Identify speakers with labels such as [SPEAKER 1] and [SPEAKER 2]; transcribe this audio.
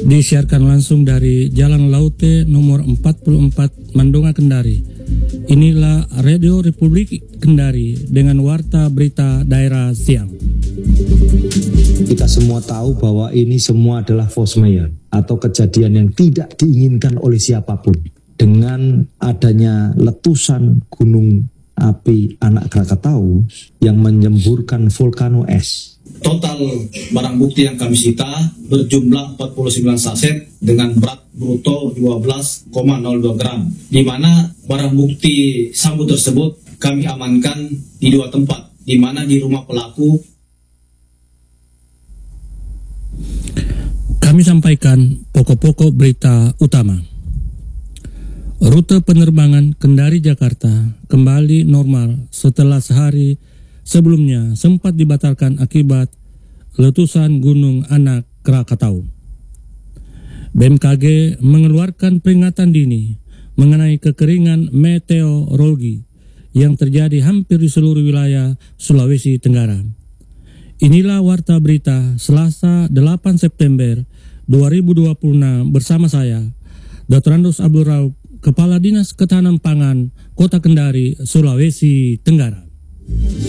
[SPEAKER 1] Disiarkan langsung dari Jalan Laute nomor 44 Mandonga Kendari. Inilah Radio Republik Kendari dengan warta berita daerah siang.
[SPEAKER 2] Kita semua tahu bahwa ini semua adalah force majeure atau kejadian yang tidak diinginkan oleh siapapun. Dengan adanya letusan gunung api Anak Krakatau yang menyemburkan volcano es.
[SPEAKER 3] Total barang bukti yang kami sita berjumlah 49 saset dengan berat bruto 12,02 gram. Di mana barang bukti sabu tersebut kami amankan di dua tempat, di mana di rumah pelaku.
[SPEAKER 1] Kami sampaikan pokok-pokok berita utama. Rute penerbangan Kendari-Jakarta kembali normal setelah sehari sebelumnya sempat dibatalkan akibat letusan Gunung Anak Krakatau. BMKG mengeluarkan peringatan dini mengenai kekeringan meteorologi yang terjadi hampir di seluruh wilayah Sulawesi Tenggara. Inilah warta berita Selasa 8 September 2026 bersama saya, Dr. Andos Abdul Raub, Kepala Dinas Ketahanan Pangan Kota Kendari, Sulawesi Tenggara.